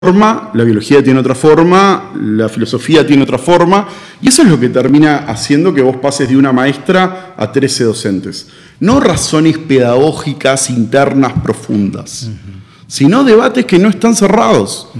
La biología tiene otra forma, la filosofía tiene otra forma, y eso es lo que termina haciendo que vos pases de una maestra a 13 docentes. No razones pedagógicas internas profundas, sino debates que no están cerrados.